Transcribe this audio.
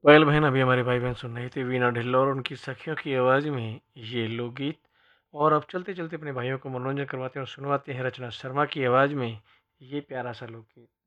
पायल बहन अभी हमारे भाई बहन सुन रही थी वीना ढिल्लों और उनकी सखियों की आवाज़ में ये लोकगीत। और अब चलते चलते अपने भाइयों को मनोरंजन करवाते हैं और सुनवाते हैं रचना शर्मा की आवाज़ में ये प्यारा सा लोकगीत।